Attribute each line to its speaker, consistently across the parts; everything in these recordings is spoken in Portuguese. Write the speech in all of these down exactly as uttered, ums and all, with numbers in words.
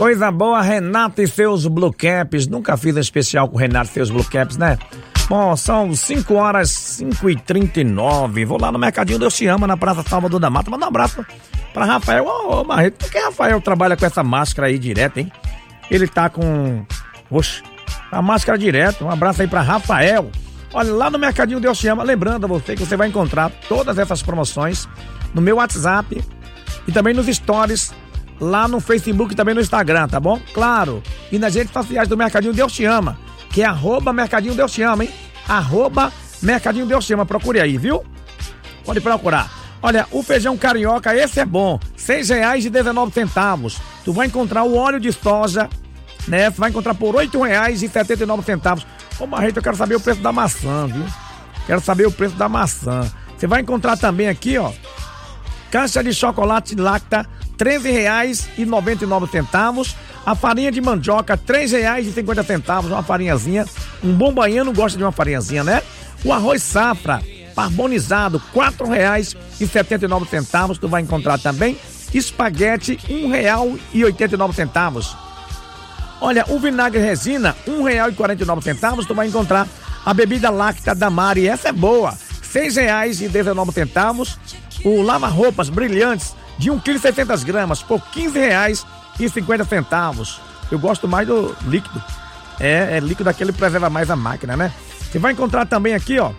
Speaker 1: Coisa boa, Renato e seus Blue Caps. Nunca fiz um especial com o Renato e seus Blue Caps, né? Bom, são cinco horas, cinco e trinta e nove. Vou lá no Mercadinho Deus Te Ama, na Praça Salvador da Mata. Manda um abraço pra Rafael. Ô, ô Marreto, por que Rafael trabalha com essa máscara aí direto, hein? Ele tá com... Oxe, a máscara direto. Um abraço aí pra Rafael. Olha, lá no Mercadinho Deus Te Ama, lembrando a você que você vai encontrar todas essas promoções no meu WhatsApp e também nos stories, lá no Facebook e também no Instagram, tá bom? Claro, e nas redes sociais do Mercadinho Deus Te Ama, que é arroba Mercadinho Deus Te Ama, hein? Arroba Mercadinho Deus Te Ama, procure aí, viu? Pode procurar. Olha, o feijão carioca, esse é bom, seis reais e dezenove centavos. Tu vai encontrar o óleo de soja, né? Você vai encontrar por oito reais e setenta e nove centavos. Ô Marreto, eu quero saber o preço da maçã, viu? Quero saber o preço da maçã. Você vai encontrar também aqui, ó, caixa de chocolate Lacta, treze reais e noventa e nove centavos. A farinha de mandioca, três reais e cinquenta centavos, uma farinhazinha. Um bom baiano gosta de uma farinhazinha, né? O arroz safra, carbonizado, quatro reais e setenta e nove centavos. Tu vai encontrar também espaguete, um real e oitenta e nove centavos. Olha, o vinagre resina, um real e quarenta e nove centavos. Tu vai encontrar a bebida láctea da Mari, essa é boa, seis reais e dezenove centavos. O lava-roupas brilhantes de um quilo e seiscentas gramas por quinze reais e cinquenta centavos. Eu gosto mais do líquido. É, é líquido aquele que preserva mais a máquina, né? Você vai encontrar também aqui, ó.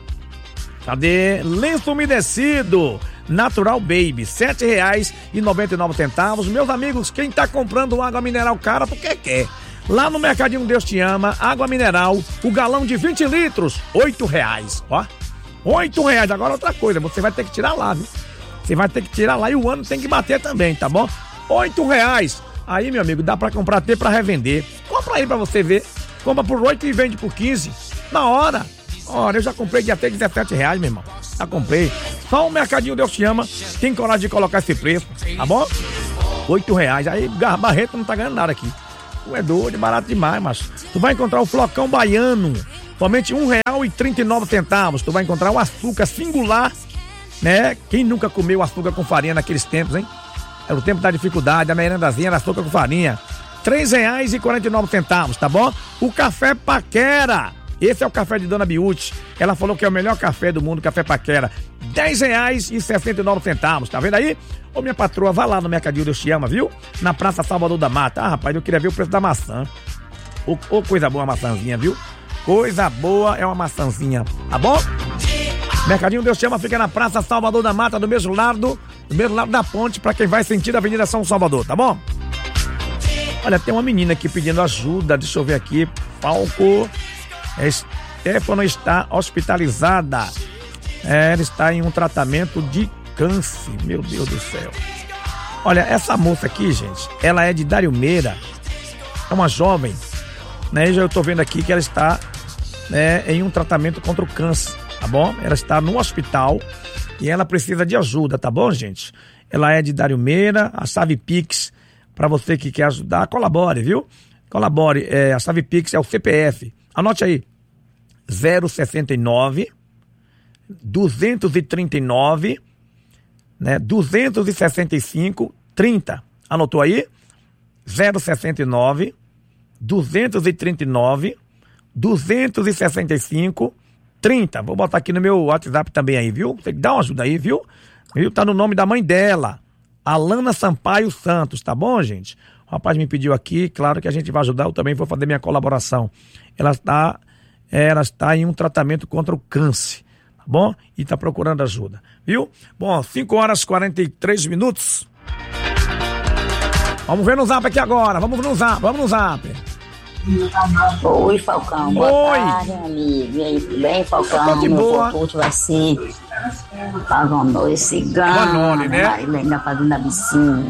Speaker 1: Cadê? Lenço umedecido Natural Baby, sete reais e noventa e nove centavos. Meus amigos, quem tá comprando água mineral cara, porque quer? Lá no Mercadinho Deus Te Ama, água mineral, o galão de vinte litros, oito reais, ó. Oito reais. Agora outra coisa, você vai ter que tirar lá, viu? Você vai ter que tirar lá e o ano tem que bater também, tá bom? Oito reais. Aí, meu amigo, dá pra comprar até pra revender. Compra aí pra você ver. Compra por oito e vende por quinze. Na hora. Olha, eu já comprei de até dezessete reais, meu irmão. Já comprei. Só o Mercadinho Deus Te Ama tem coragem de colocar esse preço, tá bom? Oito reais. Aí, Barreto não tá ganhando nada aqui. Tu é doido, barato demais, mas tu vai encontrar o flocão baiano, somente um real e trinta e nove centavos. Tu vai encontrar o açúcar singular, né? Quem nunca comeu açúcar com farinha naqueles tempos, hein? Era o tempo da dificuldade, a merendazinha era açúcar com farinha. Três reais e quarenta e nove centavos, tá bom? O café Paquera, esse é o café de Dona Biute. Ela falou que é o melhor café do mundo, café Paquera. Dez reais e sessenta e nove centavos, tá vendo aí? Ô minha patroa, vá lá no Mercadinho Deus Te Ama, viu? Na Praça Salvador da Mata. Ah, rapaz, eu queria ver o preço da maçã. Ô, ô coisa boa a maçãzinha, viu? Coisa boa é uma maçãzinha, tá bom? Mercadinho Deus Te Ama fica na Praça Salvador da Mata, do mesmo lado, do mesmo lado da ponte, pra quem vai sentir a Avenida São Salvador, tá bom? Olha, tem uma menina aqui pedindo ajuda, deixa eu ver aqui. Palco, Stefano está hospitalizada. É, ela está em um tratamento de câncer, meu Deus do céu. Olha, essa moça aqui, gente, ela é de Dário Meira, é uma jovem, né? Já eu tô vendo aqui que ela está, né, em um tratamento contra o câncer, tá bom? Ela está no hospital e ela precisa de ajuda, tá bom, gente? Ela é de Dário Meira, a Savipix, para você que quer ajudar, colabore, viu? Colabore, é, a Savipix é o C P F, anote aí, zero sessenta e nove, duzentos e trinta e nove, né, duzentos e sessenta e cinco, trinta, anotou aí? zero sessenta e nove, duzentos e trinta e nove, duzentos e sessenta e cinco, trinta, vou botar aqui no meu WhatsApp também aí, viu? Você dá uma ajuda aí, viu? Viu? Tá no nome da mãe dela, Alana Sampaio Santos, tá bom, gente? O rapaz me pediu aqui, claro que a gente vai ajudar, eu também vou fazer minha colaboração. Ela está, ela está em um tratamento contra o câncer, tá bom? E tá procurando ajuda, viu? Bom, cinco horas e quarenta e três minutos. Vamos ver no zap aqui agora, vamos no zap, vamos no zap.
Speaker 2: Oi, Falcão, boa
Speaker 1: Oi.
Speaker 2: tarde, amigo. E aí, tudo bem, Falcão?
Speaker 1: Tá de
Speaker 2: Meu
Speaker 1: boa.
Speaker 2: fortuto vai ser Pagonói Cigano,
Speaker 1: Vanoni, né?
Speaker 2: Marilene da Fazenda Vicinho.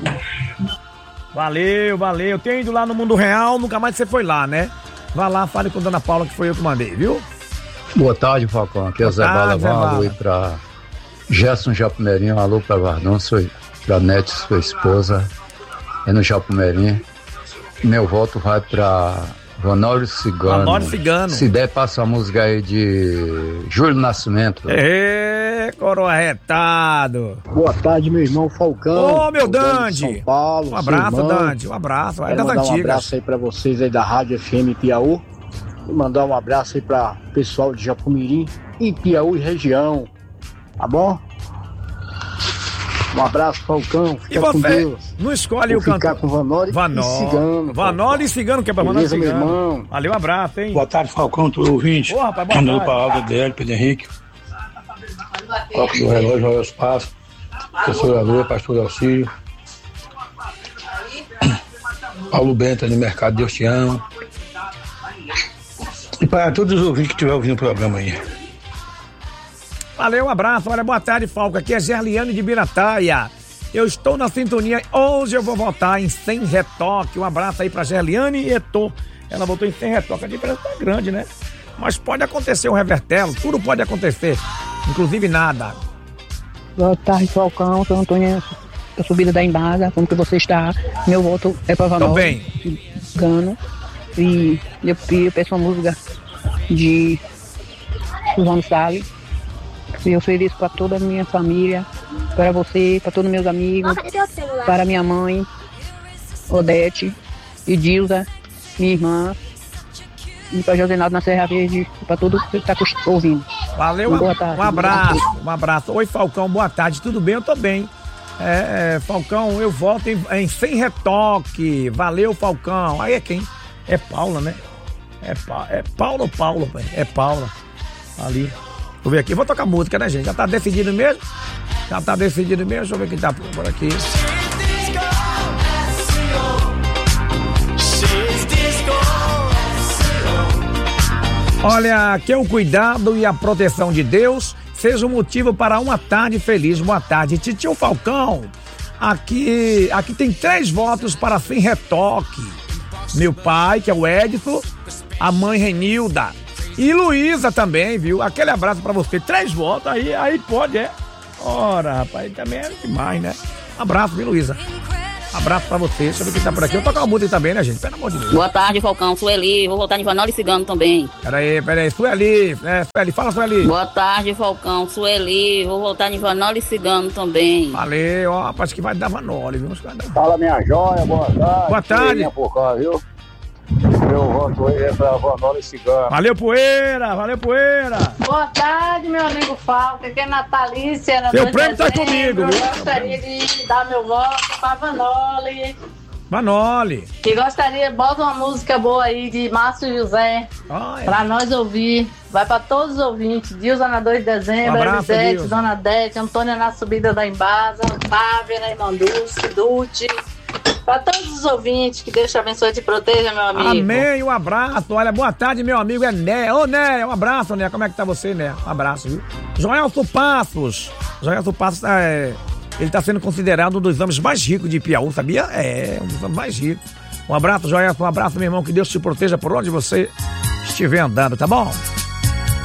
Speaker 1: Valeu, valeu. Eu tenho ido lá no Mundo Real, nunca mais você foi lá, né? Vá lá, fale com a Dona Paula que foi eu que mandei, viu?
Speaker 3: Boa tarde, Falcão. Aqui é o Zé Bala. Um alô aí pra Gerson Japumerinho, um alô pra Vardão, pra Nete, sua esposa, é no Japumerinho. Meu voto vai pra Vanório Cigano.
Speaker 1: Vanório Cigano.
Speaker 3: Se der, passa a música aí de Júlio Nascimento.
Speaker 1: É, É, coroa retado.
Speaker 4: Boa tarde, meu irmão Falcão.
Speaker 1: Ô, meu Dande.
Speaker 4: São Paulo.
Speaker 1: Um abraço, Dande. Um abraço. É das
Speaker 4: mandar
Speaker 1: antigas.
Speaker 4: Um abraço aí pra vocês aí da Rádio F M Piauí. E mandar um abraço aí pra pessoal de Japumirim e Piauí região. Tá bom? Um abraço, Falcão. Fica
Speaker 1: E você
Speaker 4: com Deus.
Speaker 1: não escolhe
Speaker 4: Vou
Speaker 1: o cantor?
Speaker 4: ficar com Vanoli
Speaker 1: Vanoli.
Speaker 4: e Cigano.
Speaker 1: Vanoli e Cigano, que é pra Vanoli e
Speaker 4: Beleza, meu
Speaker 1: Cigano.
Speaker 4: irmão.
Speaker 1: Valeu, um abraço, hein?
Speaker 5: Boa tarde, Falcão, tu ouvinte.
Speaker 1: Ô, rapaz, boa
Speaker 5: Mandando
Speaker 1: tarde.
Speaker 5: pra Alda D L, Pedro Henrique. Copo do relógio, olha os passos. Professor Alô, Pastor Auxílio. Paulo Bento, no Mercado, Deus te ama. E para todos os ouvintes que estiverem ouvindo o programa aí.
Speaker 1: Valeu, um abraço. Olha, boa tarde, Falco. Aqui é Gerliane de Birataia. Eu estou na sintonia. Hoje eu vou votar em Sem Retoque. Um abraço aí pra Gerliane e Etor. Ela votou em Sem Retoque. A diferença tá grande, né? Mas pode acontecer um revertelo. Tudo pode acontecer. Inclusive nada.
Speaker 6: Boa tarde, Falcão. Sou Antônio da subida da Embasa. Como que você está? Meu voto é pra Vanol.
Speaker 1: Tô bem.
Speaker 6: Gano. E eu, eu peço uma música de Suzano Salles. E eu ofereço para toda a minha família, para você, para todos os meus amigos, para minha mãe, Odete, e Dilza, minha irmã, e para Josenaldo na Serra Verde, para todo mundo que está ouvindo.
Speaker 1: Valeu,
Speaker 6: boa tarde.
Speaker 1: Um abraço, um abraço. Oi, Falcão, boa tarde, tudo bem? Eu tô bem. É, é, Falcão, eu volto em, em Sem Retoque. Valeu, Falcão. Aí é quem? É Paula, né? É, pa, é Paula ou Paula, pai? É Paula. Ali. Deixa eu ver aqui, vou tocar música, né, gente? Já tá decidido mesmo? Já tá decidido mesmo? Deixa eu ver quem tá por aqui. Olha, que o cuidado e a proteção de Deus seja um motivo para uma tarde feliz. Boa tarde, Titio Falcão. Aqui, aqui tem três votos para Sem Retoque. Meu pai, que é o Edson, a mãe Renilda e Luísa também, viu? Aquele abraço pra você. Três votos, aí, aí pode, é. Ora, rapaz, também é demais, né? Abraço, viu, Luísa? Abraço pra você. Deixa eu ver quem tá por aqui. Eu toco uma música também, né, gente? Pelo amor de Deus.
Speaker 7: Boa tarde, Falcão. Sueli. Vou voltar de Vanoli e Cigano também.
Speaker 1: Peraí, peraí. Sueli. É, Sueli. Fala, Sueli.
Speaker 7: Boa tarde, Falcão. Sueli. Vou voltar de Vanoli e Cigano também.
Speaker 1: Valeu. Ó, acho que vai dar Vanoli, viu?
Speaker 4: Fala, minha joia. Boa tarde.
Speaker 1: Boa tarde.
Speaker 4: Por cá, viu? Meu voto aí é pra Vanoli e Cigano.
Speaker 1: Valeu, Poeira. Valeu, Poeira.
Speaker 8: Boa tarde, meu amigo Falco. Aqui é Natalícia.
Speaker 1: Seu prêmio tá comigo, viu?
Speaker 8: Eu gostaria de dar meu voto pra Vanoli.
Speaker 1: Vanoli.
Speaker 8: Que gostaria, bota uma música boa aí de Márcio José.
Speaker 1: Olha.
Speaker 8: Pra nós ouvir. Vai pra todos os ouvintes. Dilza na dois de dezembro,
Speaker 1: Um abraço,
Speaker 8: Elisete,
Speaker 1: Dilza.
Speaker 8: Dona Dete, Antônia na subida da Embasa, Fábia na Irmã Dulce, Dute. Pra todos os ouvintes, que Deus te abençoe e te proteja, meu amigo.
Speaker 1: Amém, um abraço. Olha, boa tarde, meu amigo, é Né. Ô, Né, um abraço, Né. Como é que tá você, Né? Um abraço, viu? Joelso Passos. Joelso Passos, é, ele tá sendo considerado um dos homens mais ricos de Piauí, sabia? É, um dos homens mais ricos. Um abraço, Joelso, um abraço, meu irmão, que Deus te proteja por onde você estiver andando, tá bom?